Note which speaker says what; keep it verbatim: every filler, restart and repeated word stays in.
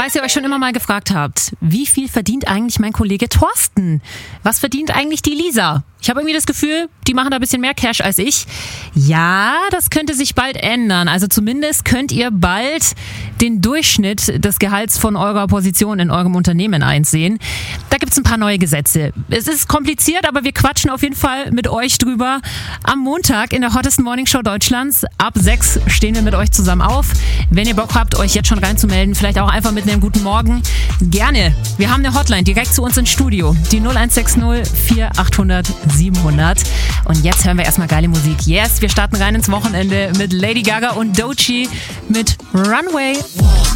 Speaker 1: Falls ihr euch schon immer mal gefragt habt, wie viel verdient eigentlich mein Kollege Thorsten? Was verdient eigentlich die Lisa? Ich habe irgendwie das Gefühl, die machen da ein bisschen mehr Cash als ich. Ja, das könnte sich bald ändern. Also zumindest könnt ihr bald den Durchschnitt des Gehalts von eurer Position in eurem Unternehmen einsehen. Da gibt's ein paar neue Gesetze. Es ist kompliziert, aber wir quatschen auf jeden Fall mit euch drüber. Am Montag in der hottesten Morningshow Deutschlands. Ab sechs stehen wir mit euch zusammen auf. Wenn ihr Bock habt, euch jetzt schon reinzumelden, vielleicht auch einfach mit einem guten Morgen, gerne. Wir haben eine Hotline direkt zu uns ins Studio. Die null eins sechs null vier achthundert siebenhundert. Und jetzt hören wir erstmal geile Musik. Yes, wir starten rein ins Wochenende mit Lady Gaga und Doechii mit Runway.